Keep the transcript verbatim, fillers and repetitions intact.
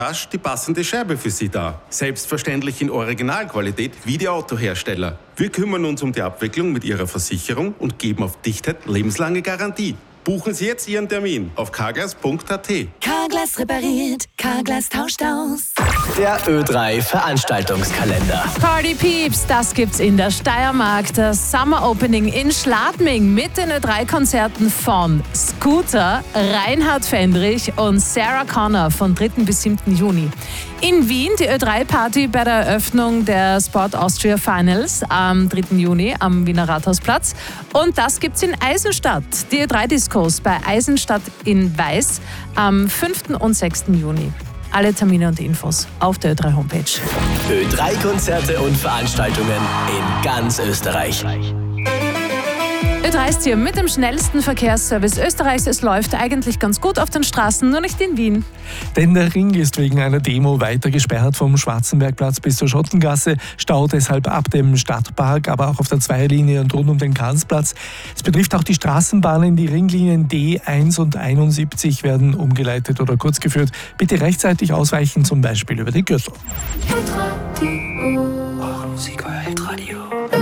Rasch die passende Scheibe für Sie da. Selbstverständlich in Originalqualität wie die Autohersteller. Wir kümmern uns um die Abwicklung mit Ihrer Versicherung und geben auf Dichtheit lebenslange Garantie. Buchen Sie jetzt Ihren Termin auf carglass punkt a t. Carglass repariert, Carglass tauscht aus. Der Ö drei Veranstaltungskalender. Party Peeps, das gibt's in der Steiermark. Das Summer Opening in Schladming mit den Ö drei Konzerten von Scooter, Reinhard Fendrich und Sarah Connor von dritten bis siebten Juni. In Wien die Ö drei Party bei der Eröffnung der Sport Austria Finals am dritten Juni am Wiener Rathausplatz. Und das gibt's in Eisenstadt. Die Ö drei Discos bei Eisenstadt in Weiß am fünften und sechsten Juni. Alle Termine und Infos auf der Ö drei Homepage. Ö drei Konzerte und Veranstaltungen in ganz Österreich. Ö drei ist hier mit dem schnellsten Verkehrsservice Österreichs. Es läuft eigentlich ganz gut auf den Straßen, nur nicht in Wien. Denn der Ring ist wegen einer Demo weiter gesperrt vom Schwarzenbergplatz bis zur Schottengasse. Stau deshalb ab dem Stadtpark, aber auch auf der Zweierlinie und rund um den Karlsplatz. Es betrifft auch die Straßenbahnen. Die Ringlinien D eins und einundsiebzig werden umgeleitet oder kurzgeführt. Bitte rechtzeitig ausweichen, zum Beispiel über die Gössel. Hitradio. Eure Musik, euer Hitradio.